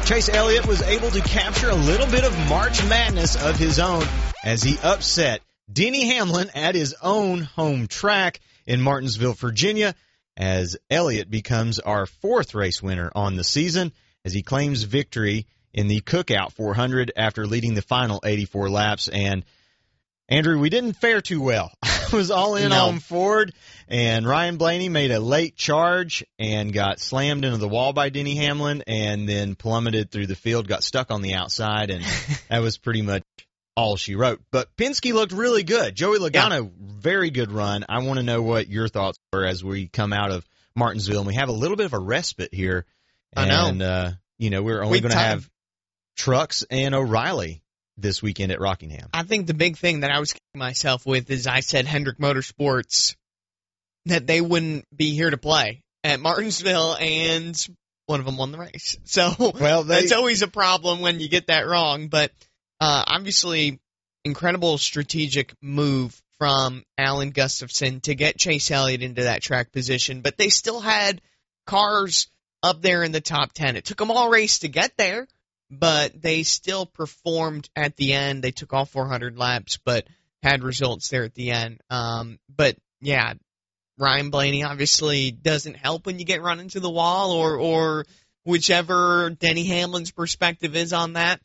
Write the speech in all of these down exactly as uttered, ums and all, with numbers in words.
Chase Elliott was able to capture a little bit of March Madness of his own as he upset Denny Hamlin at his own home track in Martinsville, Virginia, as Elliott becomes our fourth race winner on the season as he claims victory in the Cookout four hundred after leading the final eighty-four laps. And Andrew, we didn't fare too well. I was all in no. on Ford, and Ryan Blaney made a late charge and got slammed into the wall by Denny Hamlin and then plummeted through the field, got stuck on the outside, and that was pretty much all she wrote. But Penske looked really good. Joey Logano, yeah. very good run. I want to know what your thoughts were as we come out of Martinsville, and we have a little bit of a respite here. I know. And, uh, you know, we're only going to have Trucks and O'Reilly this weekend at Rockingham. I think the big thing that I was kicking myself with is I said Hendrick Motorsports, that they wouldn't be here to play at Martinsville, and one of them won the race. So well, they, that's always a problem when you get that wrong. But uh, obviously, incredible strategic move from Alan Gustafson to get Chase Elliott into that track position. But they still had cars up there in the top ten. It took them all race to get there, but they still performed at the end. They took all four hundred laps, but had results there at the end. Um, but, yeah, Ryan Blaney obviously doesn't help when you get run into the wall, or, or whichever Denny Hamlin's perspective is on that.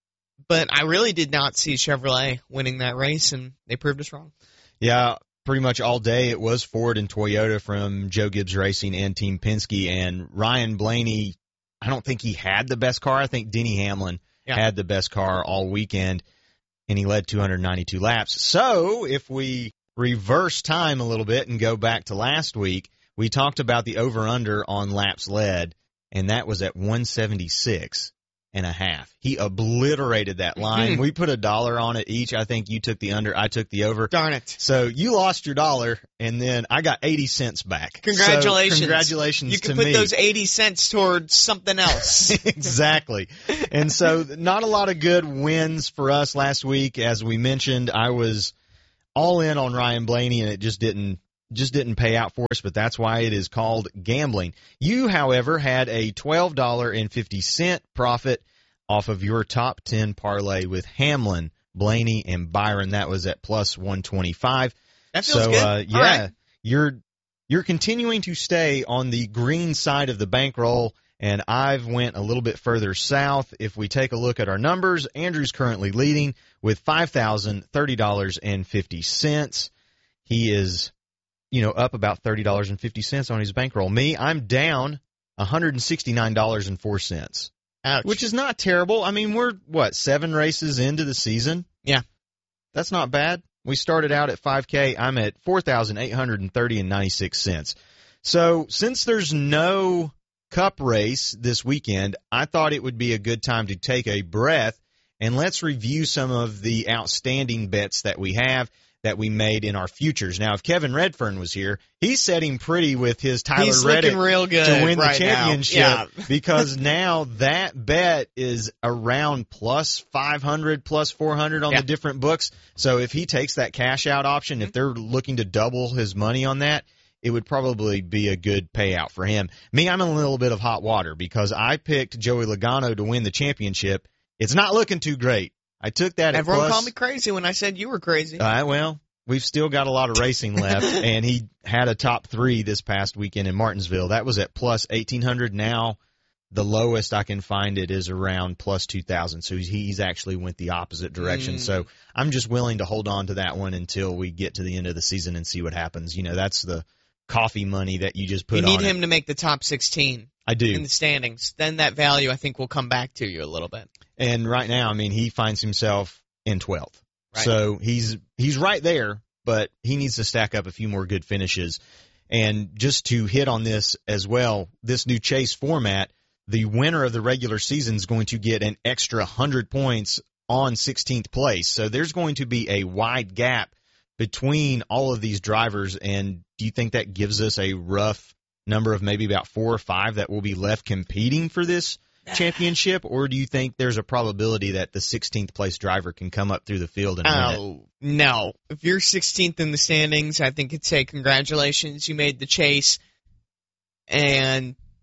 But I really did not see Chevrolet winning that race, and they proved us wrong. Yeah, pretty much all day it was Ford and Toyota from Joe Gibbs Racing and Team Penske, and Ryan Blaney, I don't think he had the best car. I think Denny Hamlin yeah. had the best car all weekend, and he led two hundred ninety-two laps. So if we reverse time a little bit and go back to last week, we talked about the over-under on laps led, and that was at one seventy-six and a half. He obliterated that line. Mm-hmm. We put a dollar on it each. I think you took the under, I took the over. Darn it. So you lost your dollar, and then I got eighty cents back. Congratulations. So congratulations you to can put me. those eighty cents towards something else. Exactly. And so not a lot of good wins for us last week. As we mentioned, I was all in on Ryan Blaney, and it just didn't just didn't pay out for us, but that's why it is called gambling. You, however, had a twelve dollars and fifty cents profit off of your top ten parlay with Hamlin, Blaney, and Byron. That was at plus one twenty-five. That feels so, good. Uh, yeah, right. you're you're continuing to stay on the green side of the bankroll, and I've went a little bit further south. If we take a look at our numbers, Andrew's currently leading with five thousand thirty dollars and fifty cents. He is, you know, up about thirty dollars and fifty cents on his bankroll. Me, I'm down one hundred sixty-nine dollars and four cents. Ouch. Which is not terrible. I mean, we're, what, seven races into the season? Yeah. That's not bad. We started out at five K. I'm at four thousand eight hundred thirty dollars and ninety-six cents. So since there's no Cup race this weekend, I thought it would be a good time to take a breath, and let's review some of the outstanding bets that we have that we made in our futures. Now, if Kevin Redfern was here, he's setting pretty with his Tyler he's Reddick looking real good to win right the championship now. Yeah. because now that bet is around plus five hundred, plus four hundred on yeah. the different books. So if he takes that cash out option, if they're looking to double his money on that, it would probably be a good payout for him. Me, I'm in a little bit of hot water because I picked Joey Logano to win the championship. It's not looking too great. I took that at Everyone plus, called me crazy when I said you were crazy. Uh, well, we've still got a lot of racing left, and he had a top three this past weekend in Martinsville. That was at plus eighteen hundred. Now the lowest I can find it is around plus two thousand, so he's actually went the opposite direction. Mm. So I'm just willing to hold on to that one until we get to the end of the season and see what happens. You know, that's the coffee money that you just put on You need it. him to make the top sixteen. I do. In the standings. Then that value, I think, will come back to you a little bit. And right now, I mean, he finds himself in twelfth. Right. So he's he's right there, but he needs to stack up a few more good finishes. And just to hit on this as well, this new chase format, the winner of the regular season is going to get an extra one hundred points on sixteenth place. So there's going to be a wide gap between all of these drivers. And do you think that gives us a rough number of maybe about four or five that will be left competing for this championship, or do you think there's a probability that the sixteenth place driver can come up through the field and win it? Oh, no. If you're sixteenth in the standings, I think it'd say congratulations, you made the chase, and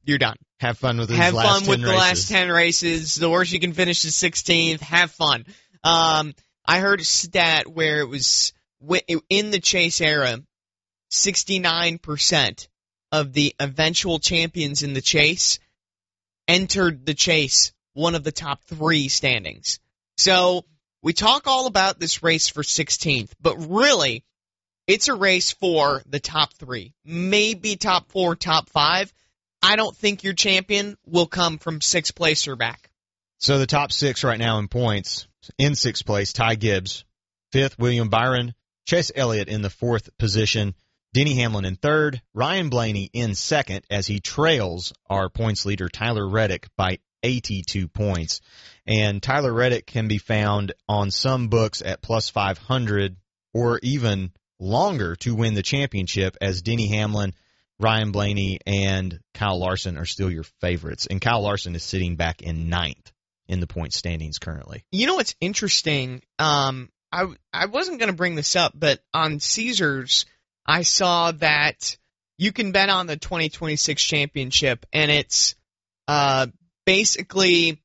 you're done. Have fun with these Have last fun ten with the races. last ten races. The worst you can finish is sixteenth. Have fun. Um, I heard a stat where it was in the Chase era, sixty-nine percent of the eventual champions in the Chase entered the Chase one of the top three standings. So we talk all about this race for sixteenth, but really, it's a race for the top three, maybe top four, top five. I don't think your champion will come from sixth place or back. So the top six right now in points, in sixth place, Ty Gibbs. Fifth, William Byron. Chase Elliott in the fourth position. Denny Hamlin in third. Ryan Blaney in second as he trails our points leader, Tyler Reddick, by eighty-two points. And Tyler Reddick can be found on some books at plus five hundred or even longer to win the championship, as Denny Hamlin, Ryan Blaney, and Kyle Larson are still your favorites. And Kyle Larson is sitting back in ninth in the point standings currently. You know what's interesting? Um, I, I wasn't going to bring this up, but on Caesars, I saw that you can bet on the twenty twenty-six championship, and it's uh, basically...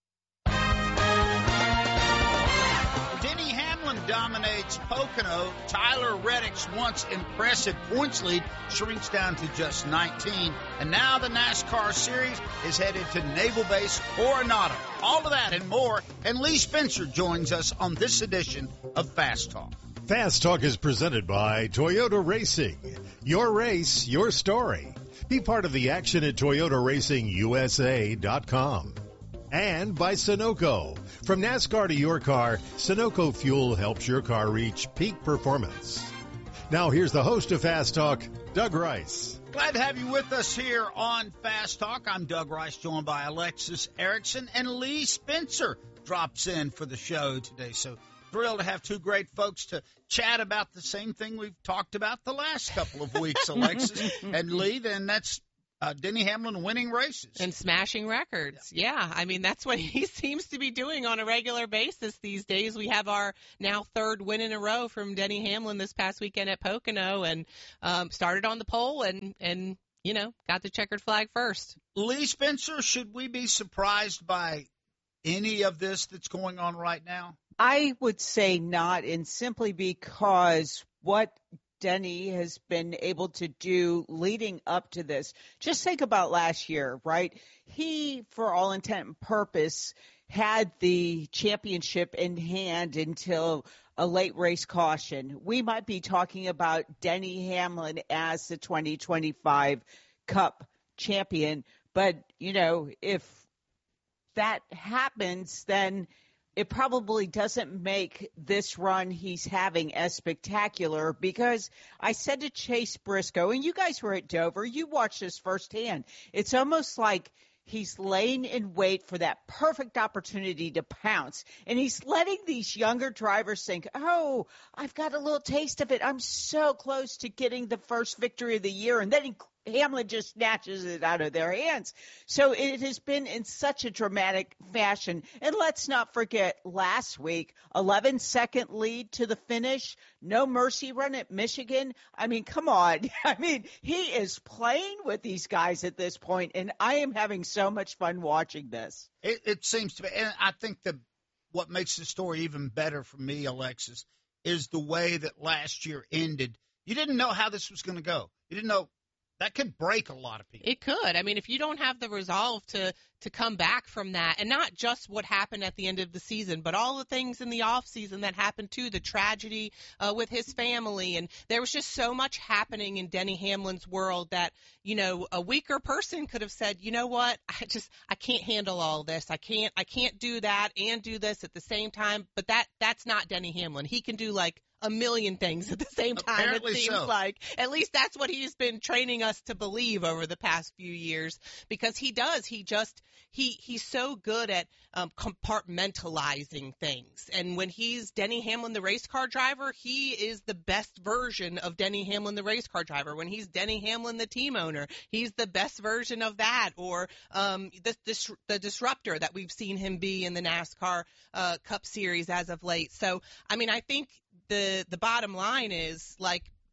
Denny Hamlin dominates Pocono. Tyler Reddick's once impressive points lead shrinks down to just nineteen. And now the NASCAR Series is headed to Naval Base Coronado. All of that and more. And Lee Spencer joins us on this edition of Fast Talk. Fast Talk is presented by Toyota Racing. Your race, your story. Be part of the action at Toyota Racing U S A dot com. And by Sunoco. From NASCAR to your car, Sunoco Fuel helps your car reach peak performance. Now here's the host of Fast Talk, Doug Rice. Glad to have you with us here on Fast Talk. I'm Doug Rice, joined by Alexis Erickson, and Lee Spencer drops in for the show today. So thrilled to have two great folks to chat about the same thing we've talked about the last couple of weeks, Alexis and Lee. Then that's Uh, Denny Hamlin winning races. And smashing records. Yeah. yeah. I mean, that's what he seems to be doing on a regular basis these days. We have our now third win in a row from Denny Hamlin this past weekend at Pocono, and um, started on the pole and, and, you know, got the checkered flag first. Lee Spencer, should we be surprised by any of this that's going on right now? I would say not, and simply because what Denny has been able to do leading up to this. Just think about last year, right? He, for all intent and purpose, had the championship in hand until a late race caution. We might be talking about Denny Hamlin as the twenty twenty-five Cup champion, but, you know, if that happens, then it probably doesn't make this run he's having as spectacular, because I said to Chase Briscoe, and you guys were at Dover, you watched this firsthand. It's almost like he's laying in wait for that perfect opportunity to pounce. And he's letting these younger drivers think, oh, I've got a little taste of it. I'm so close to getting the first victory of the year. And then he Hamlin just snatches it out of their hands. So it has been in such a dramatic fashion. And let's not forget last week, eleven second lead to the finish. No mercy run at Michigan. I mean, come on. I mean, he is playing with these guys at this point, and I am having so much fun watching this. It, it seems to be. And I think that what makes the story even better for me, Alexis, is the way that last year ended. You didn't know how this was going to go. You didn't know. That could break a lot of people. It could. I mean, if you don't have the resolve to to come back from that, and not just what happened at the end of the season, but all the things in the off season that happened too, the tragedy uh, with his family, and there was just so much happening in Denny Hamlin's world that, you know, a weaker person could have said, you know what, I just I can't handle all this. I can't I can't do that and do this at the same time. But that that's not Denny Hamlin. He can do like a million things at the same time, Apparently it seems so. like. At least that's what he's been training us to believe over the past few years, because he does. He just he he's so good at um, compartmentalizing things. And when he's Denny Hamlin, the race car driver, he is the best version of Denny Hamlin, the race car driver. When he's Denny Hamlin, the team owner, he's the best version of that. Or um, the, the, the disruptor that we've seen him be in the NASCAR uh, Cup Series as of late. So, I mean, I think The the bottom line is, like,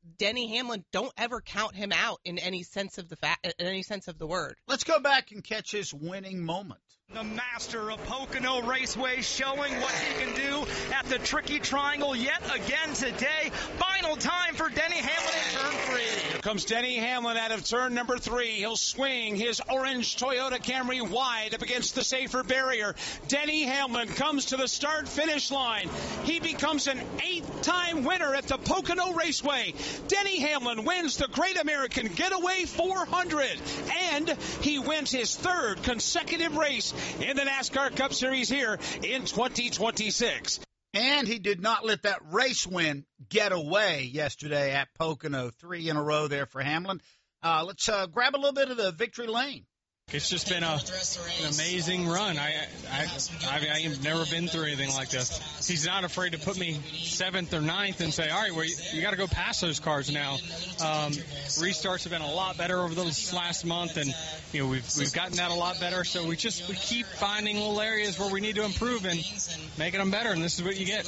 Denny Hamlin, don't ever count him out in any sense of the fa- in any sense of the word. Let's go back and catch his winning moment. The master of Pocono Raceway showing what he can do at the tricky triangle yet again today. Final time for Denny Hamlin in turn three. Here comes Denny Hamlin out of turn number three. He'll swing his orange Toyota Camry wide up against the safer barrier. Denny Hamlin comes to the start-finish line. He becomes an eighth-time winner at the Pocono Raceway. Denny Hamlin wins the Great American Getaway four hundred, and he wins his third consecutive race in the NASCAR Cup Series here in twenty twenty-six. And he did not let that race win get away yesterday at Pocono. Three in a row there for Hamlin. Uh, let's uh, grab a little bit of the victory lane. It's just been a, an amazing run. I, I, I, I have never been through anything like this. He's not afraid to put me seventh or ninth and say, all right, well, you, you got to go past those cars now. Um, restarts have been a lot better over this last month, and you know we've we've gotten that a lot better. So we just we keep finding little areas where we need to improve and making them better, and this is what you get.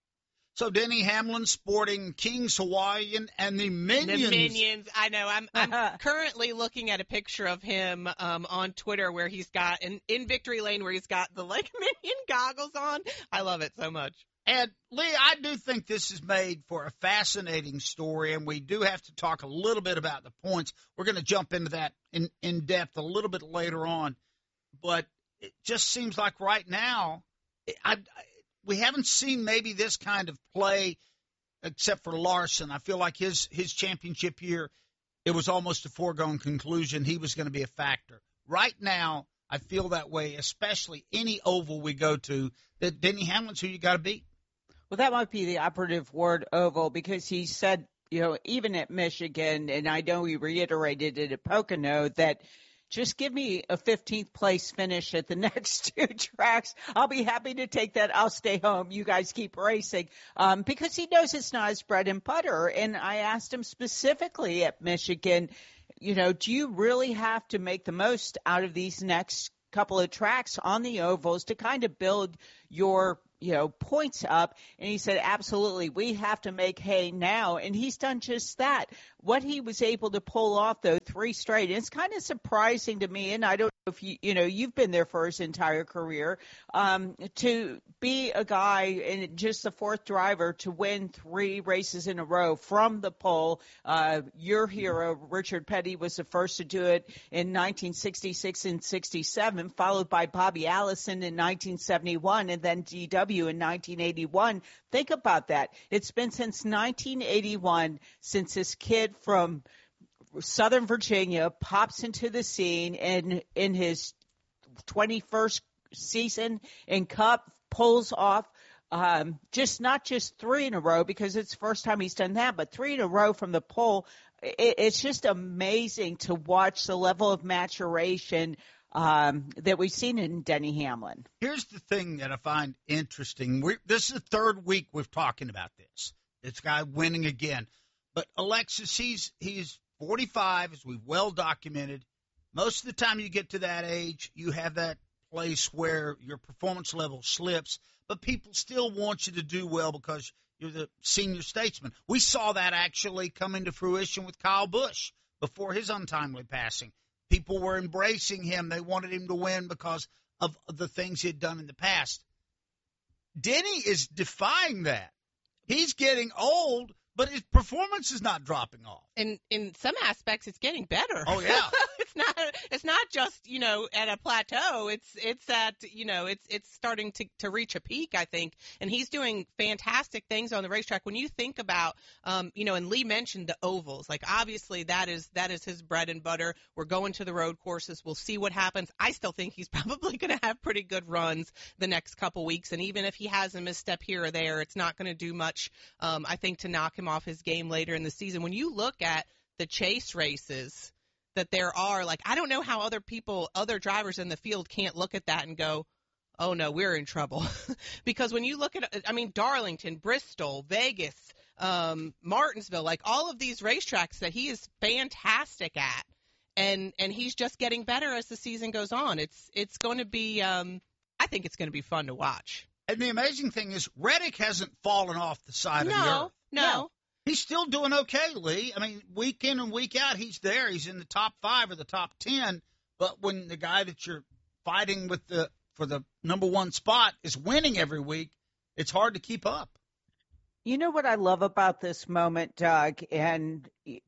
So Denny Hamlin sporting King's Hawaiian and the Minions. The Minions. I know. I'm I'm currently looking at a picture of him um, on Twitter where he's got in, in Victory Lane where he's got the like Minion goggles on. I love it so much. And Lee, I do think this is made for a fascinating story, and we do have to talk a little bit about the points. We're going to jump into that in, in depth a little bit later on, but it just seems like right now, I, I we haven't seen maybe this kind of play except for Larson. I feel like his his championship year, it was almost a foregone conclusion he was going to be a factor. Right now, I feel that way, especially any oval we go to, that Denny Hamlin's who you got to beat. Well, that might be the operative word, oval, because he said, you know, even at Michigan, and I know he reiterated it at Pocono, that just give me a fifteenth place finish at the next two tracks. I'll be happy to take that. I'll stay home. You guys keep racing. Um, because he knows it's not his bread and butter. And I asked him specifically at Michigan, you know, do you really have to make the most out of these next couple of tracks on the ovals to kind of build your, you know, points up? And he said, absolutely, we have to make hay now. And he's done just that. What he was able to pull off, though, three straight, and it's kind of surprising to me, and I don't know if you, you know, you've been there for his entire career, um, to be a guy and just the fourth driver to win three races in a row from the pole. Uh, your hero, Richard Petty, was the first to do it in nineteen sixty-six and sixty-seven, followed by Bobby Allison in nineteen seventy-one, and then D W in nineteen eighty-one. Think about that. It's been since nineteen eighty-one since this kid from Southern Virginia pops into the scene and in his twenty-first season in Cup pulls off um, just not just three in a row because it's the first time he's done that, but three in a row from the pole. It, it's just amazing to watch the level of maturation um, that we've seen in Denny Hamlin. Here's the thing that I find interesting. We're, this is the third week we've talking about this. This guy winning again. But Alexis, he's he's forty-five, as we've well documented. Most of the time you get to that age, you have that place where your performance level slips, but people still want you to do well because you're the senior statesman. We saw that actually come into fruition with Kyle Busch before his untimely passing. People were embracing him. They wanted him to win because of the things he had done in the past. Denny is defying that. He's getting old, but his performance is not dropping off. And in some aspects, it's getting better. Oh yeah, it's not. It's not just you know at a plateau. It's it's at you know it's it's starting to to reach a peak, I think. And he's doing fantastic things on the racetrack. When you think about, um, you know, and Lee mentioned the ovals. Like obviously that is that is his bread and butter. We're going to the road courses. We'll see what happens. I still think he's probably going to have pretty good runs the next couple weeks. And even if he has a misstep here or there, it's not going to do much. Um, I think to knock him off his game later in the season. When you look at the chase races that there are, like, I don't know how other people, other drivers in the field can't look at that and go, oh no, we're in trouble. Because when you look at, I mean, Darlington, Bristol, Vegas, um, Martinsville, like all of these racetracks that he is fantastic at. And, and he's just getting better as the season goes on. It's, it's going to be, um, I think it's going to be fun to watch. And the amazing thing is Reddick hasn't fallen off the side no, of the earth. No, He's still doing okay, Lee. I mean, week in and week out, he's there. He's in the top five or the top ten. But when the guy that you're fighting with the for the number one spot is winning every week, it's hard to keep up. You know what I love about this moment, Doug? And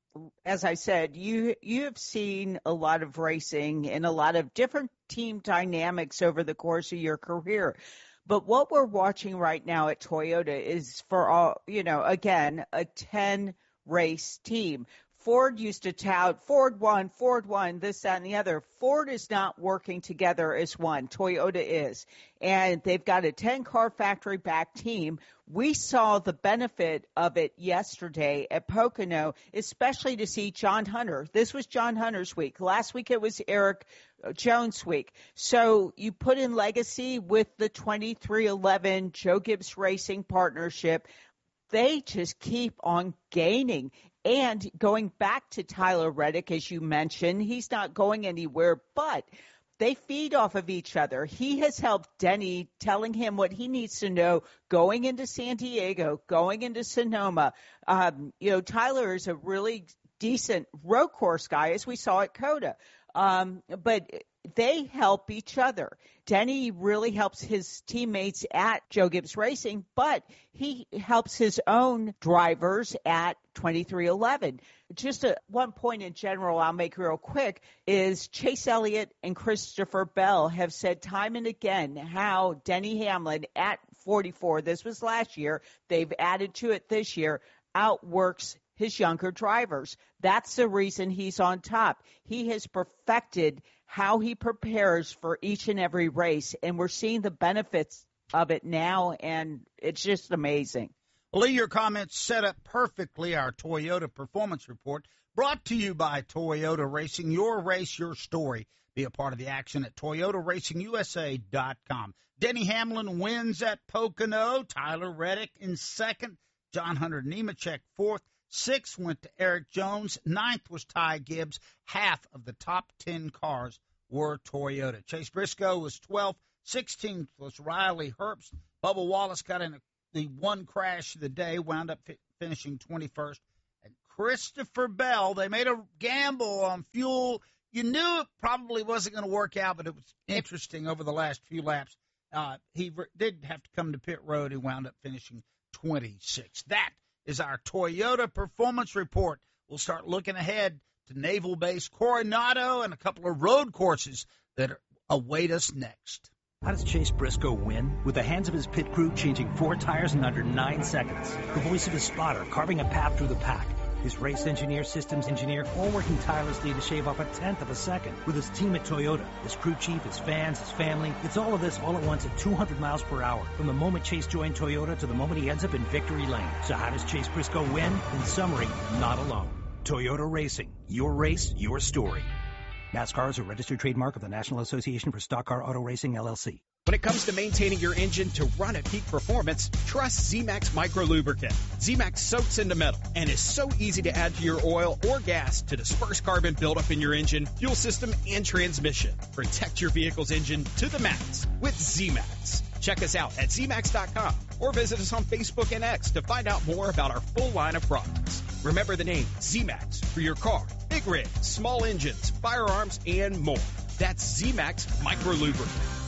as I said, you you have seen a lot of racing and a lot of different team dynamics over the course of your career. But what we're watching right now at Toyota is for all, you know, again, a ten race team. Ford used to tout Ford won, Ford won, this, that, and the other. Ford is not working together as one. Toyota is. And they've got a ten-car factory-backed team. We saw the benefit of it yesterday at Pocono, especially to see John Hunter. This was John Hunter's week. Last week it was Eric Jones' week. So you put in legacy with the twenty-three eleven Joe Gibbs Racing partnership. They just keep on gaining. And going back to Tyler Reddick, as you mentioned, he's not going anywhere, but they feed off of each other. He has helped Denny, telling him what he needs to know going into San Diego, going into Sonoma. Um, you know, Tyler is a really decent road course guy, as we saw at COTA. Um, but they help each other. Denny really helps his teammates at Joe Gibbs Racing, but he helps his own drivers at twenty-three eleven. Just a, one point in general I'll make real quick is Chase Elliott and Christopher Bell have said time and again how Denny Hamlin at forty-four, this was last year, they've added to it this year, outworks his younger drivers. That's the reason he's on top. He has perfected how he prepares for each and every race, and we're seeing the benefits of it now, and it's just amazing. Lee, your comments set up perfectly our Toyota Performance Report, brought to you by Toyota Racing. Your race, your story. Be a part of the action at Toyota Racing U S A dot com. Denny Hamlin wins at Pocono. Tyler Reddick in second. John Hunter Nemechek fourth. Sixth went to Eric Jones. Ninth was Ty Gibbs. Half of the top ten cars were Toyota. Chase Briscoe was twelfth. sixteenth was Riley Herbst. Bubba Wallace got in a, the one crash of the day, wound up fi- finishing twenty-first. And Christopher Bell, they made a gamble on fuel. You knew it probably wasn't going to work out, but it was interesting over the last few laps. Uh, he re- did have to come to pit road. He wound up finishing twenty-sixth. That is our Toyota Performance Report. We'll start looking ahead to Naval Base Coronado and a couple of road courses that are, await us next. How does Chase Briscoe win? With the hands of his pit crew changing four tires in under nine seconds. The voice of his spotter carving a path through the pack. His race engineer, systems engineer, all working tirelessly to shave off a tenth of a second. With his team at Toyota, his crew chief, his fans, his family, it's all of this all at once at two hundred miles per hour. From the moment Chase joined Toyota to the moment he ends up in victory lane. So how does Chase Briscoe win? In summary, not alone. Toyota Racing. Your race, your story. NASCAR is a registered trademark of the National Association for Stock Car Auto Racing, L L C. When it comes to maintaining your engine to run at peak performance, trust Z-Max Micro Lubricant. Z-Max soaks into metal and is so easy to add to your oil or gas to disperse carbon buildup in your engine, fuel system, and transmission. Protect your vehicle's engine to the max with Z-Max. Check us out at Z max dot com or visit us on Facebook and X to find out more about our full line of products. Remember the name Z-Max for your car, big rigs, small engines, firearms, and more. That's Z-Max Micro Lubricant.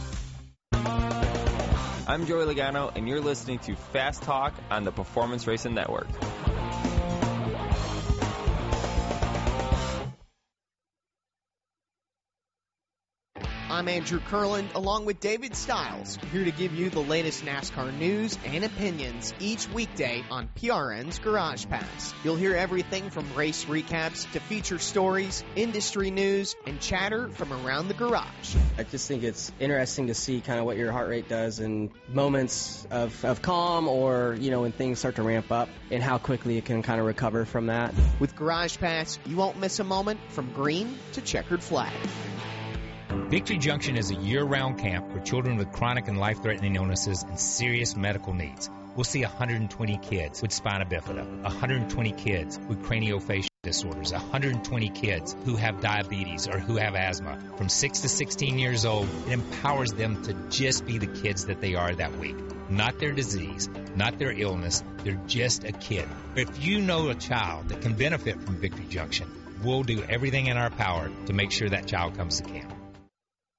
I'm Joey Logano, and you're listening to Fast Talk on the Performance Racing Network. I'm Andrew Kurland, along with David Stiles, here to give you the latest NASCAR news and opinions each weekday on P R N's Garage Pass. You'll hear everything from race recaps to feature stories, industry news, and chatter from around the garage. I just think it's interesting to see kind of what your heart rate does in moments of, of calm or, you know, when things start to ramp up and how quickly it can kind of recover from that. With Garage Pass, you won't miss a moment from green to checkered flag. Victory Junction is a year-round camp for children with chronic and life-threatening illnesses and serious medical needs. We'll see one hundred twenty kids with spina bifida, one hundred twenty kids with craniofacial disorders, one hundred twenty kids who have diabetes or who have asthma. From six to sixteen years old, it empowers them to just be the kids that they are that week. Not their disease, not their illness, they're just a kid. If you know a child that can benefit from Victory Junction, we'll do everything in our power to make sure that child comes to camp.